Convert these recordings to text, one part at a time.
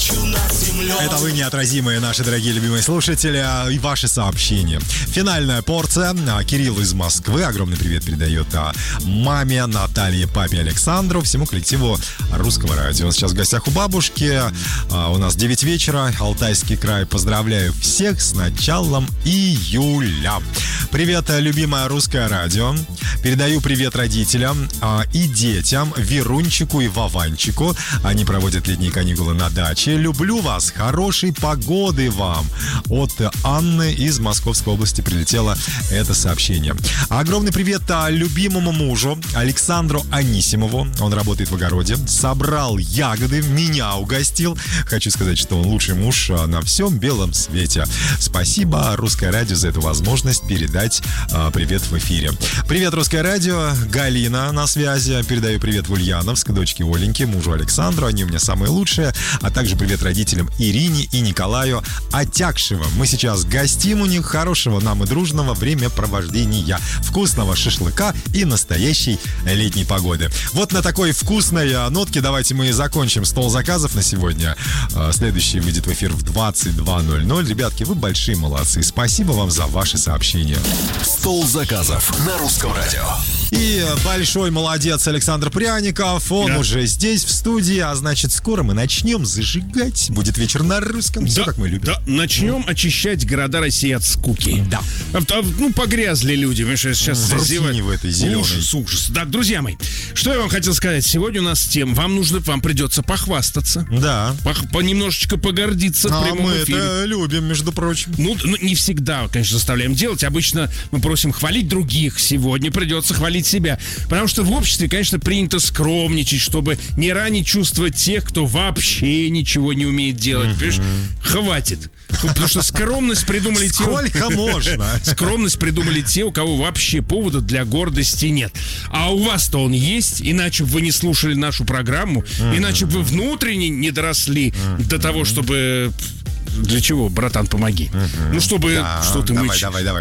Это вы, неотразимые наши дорогие любимые слушатели, и ваши сообщения. Финальная порция. Кирилл из Москвы. Огромный привет передает маме Наталье, папе Александру, всему коллективу Русского радио. Он сейчас в гостях у бабушки. У нас 9 вечера. Алтайский край. Поздравляю всех с началом июля. Привет, любимое Русское радио. Передаю привет родителям и детям, Верунчику и Вованчику. Они проводят летние каникулы на даче. Люблю вас. Хорошей погоды вам. От Анны из Московской области прилетело это сообщение. Огромный привет любимому мужу Александру Анисимову. Он работает в огороде. Собрал ягоды, меня угостил. Хочу сказать, что он лучший муж на всем белом свете. Спасибо, Русское радио, за эту возможность передать привет в эфире. Привет, Русское радио. Галина на связи. Передаю привет в Ульяновск, дочке Оленьке, мужу Александру. Они у меня самые лучшие. А также привет родителям Ирине и Николаю Отякшевым. Мы сейчас гостим у них. Хорошего нам и дружного времяпровождения, вкусного шашлыка и настоящей летней погоды. Вот на такой вкусной нотке давайте мы и закончим стол заказов на сегодня. Следующий выйдет в эфир в 22:00. Ребятки, вы большие молодцы. Спасибо вам за ваши сообщения. Стол заказов на Русском радио. И большой молодец Александр Пряников. Он уже здесь, в студии. А значит, скоро мы начнем зажигать. Будет вечер на русском. Все, как мы любим. Да, начнем очищать города России от скуки. Да. Ну, погрязли люди. Сейчас в рутине в этой зеленой. Ужас. Так, друзья мои, что я вам хотел сказать. Сегодня у нас тема. Вам придется похвастаться. Да. Немножечко погордиться в прямом эфире. Мы это любим, между прочим. Ну, не всегда, конечно, заставляем делать. Обычно мы просим хвалить других. Сегодня придется хвалить себя. Потому что в обществе, конечно, принято скромничать, чтобы не ранить чувства тех, кто вообще ничего не умеет делать. Понимаешь? Хватит. Потому что скромность придумали те... Сколько можно? Скромность придумали те, у кого вообще повода для гордости нет. А у вас-то он есть, иначе бы вы не слушали нашу программу, иначе бы вы внутренне не доросли до того, чтобы... Для чего, братан, помоги? Ну, чтобы что-то давай.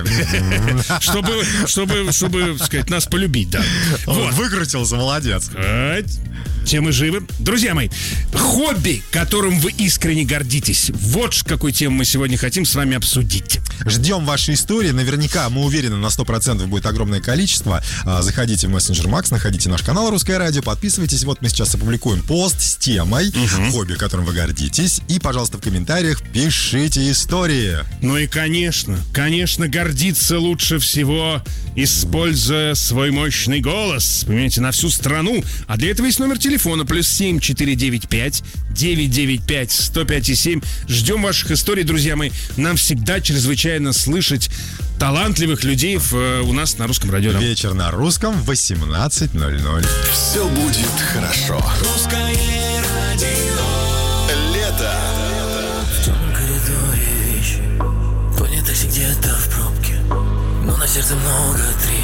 Чтобы, сказать, нас полюбить, да. Вот. Выкрутился, молодец. Все мы живы. Друзья мои, хобби, которым вы искренне гордитесь. Вот какую тему мы сегодня хотим с вами обсудить. Ждем ваши истории. Наверняка, мы уверены, на 100% будет огромное количество. Заходите в мессенджер Макс, находите наш канал Русское радио, подписывайтесь. Вот мы сейчас опубликуем пост с темой хобби, которым вы гордитесь. И, пожалуйста, в комментариях пишите истории. Ну и, конечно, гордиться лучше всего, используя свой мощный голос. Понимаете, на всю страну. А для этого есть номер телефона +7 495 995 105,7. Ждем ваших историй, друзья мои. Нам всегда чрезвычайно слышать талантливых людей у нас на Русском радио. Вечер на русском в 18:00. Все будет хорошо. Русское радио. Лето. В темном коридоре вещи, понятых где-то в пробке, но на сердце много трещин.